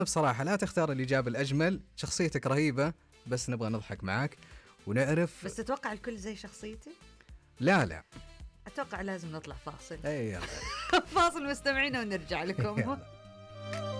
بصراحة لا تختار الإجابة الأجمل، شخصيتك رهيبة بس نبغى نضحك معك ونعرف. بس تتوقع الكل زي شخصيتي؟ لا أتوقع لازم نطلع فاصل. أي يلا. فاصل مستمعينا ونرجع لكم.